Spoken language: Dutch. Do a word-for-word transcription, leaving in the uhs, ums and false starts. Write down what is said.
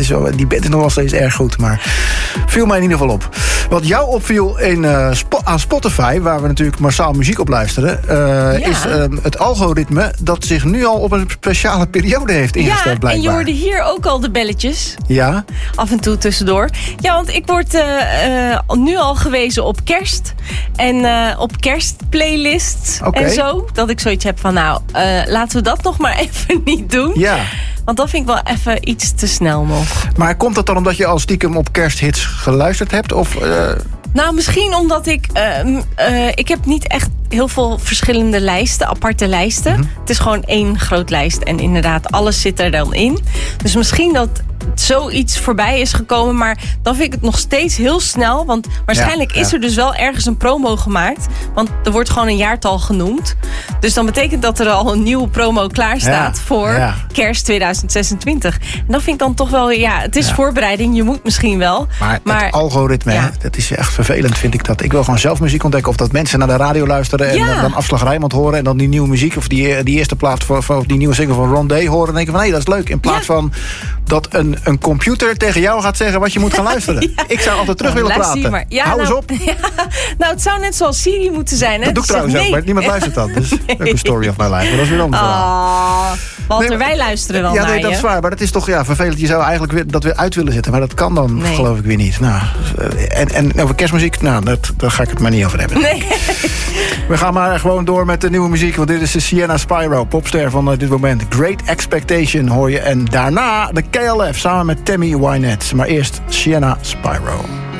is wel, die band is nog wel steeds erg goed. Maar viel mij in ieder geval op. Wat jou opviel in, uh, spo- aan Spotify, waar we natuurlijk massaal muziek op luisteren, Uh, ja. is uh, het algoritme dat zich nu al op een speciale periode heeft ingesteld, ja, blijkbaar. En je hoorde hier ook al de belletjes. Ja. Af en toe tussendoor. Ja, want ik word uh, uh, nu al gewezen op kerst. En uh, op kerstplaylists okay. en zo. Dat ik zoiets heb van, nou, uh, laten we dat nog maar even niet doen. Ja. Want dat vind ik wel even iets te snel nog. Maar komt dat dan omdat je al stiekem op kersthits geluisterd hebt? Of... Uh... Nou, misschien omdat ik... Uh, uh, ik heb niet echt heel veel verschillende lijsten, aparte lijsten. Mm-hmm. Het is gewoon één groot lijst. En inderdaad, alles zit er dan in. Dus misschien dat zoiets voorbij is gekomen. Maar dan vind ik het nog steeds heel snel. Want waarschijnlijk ja, ja. is er dus wel ergens een promo gemaakt. Want er wordt gewoon een jaartal genoemd. Dus dan betekent dat er al een nieuwe promo klaar staat ja, voor ja. kerst tweeduizend zesentwintig. En dat vind ik dan toch wel... Ja, het is ja. voorbereiding. Je moet misschien wel. Maar, maar het algoritme, ja. dat is echt vervelend, vind ik dat. Ik wil gewoon zelf muziek ontdekken. Of dat mensen naar de radio luisteren en ja. dan Afslag Rijnmond horen. En dan die nieuwe muziek of die, die eerste plaat voor, voor die nieuwe single van Ron Day horen. En denken van, hé, hey, dat is leuk. In plaats ja. van dat een, een computer tegen jou gaat zeggen wat je moet gaan luisteren. ja. Ik zou altijd terug nou, willen praten. Ja, Hou nou, eens op. Ja, nou, het zou net zoals Siri moeten zijn. Hè? Dat doe ik trouwens nee. ook, maar niemand luistert dat. Dus nee. ook een story of my life. Maar dat is weer een ander verhaal. Oh, Walter, nee, wij luisteren dan ja, naar nee, dat je. is waar. Maar dat is toch ja, vervelend. Je zou eigenlijk weer, dat weer uit willen zetten. Maar dat kan dan, nee. geloof ik, weer niet. Nou, en, en over kerstmuziek, nou, dat, daar ga ik het maar niet over hebben. Nee. We gaan maar gewoon door met de nieuwe muziek. Want dit is de Sienna Spyro, popster van uh, dit moment. Great Expectation hoor je. En daarna de K L F samen met Tammy Wynette. Maar eerst Sienna Spyro.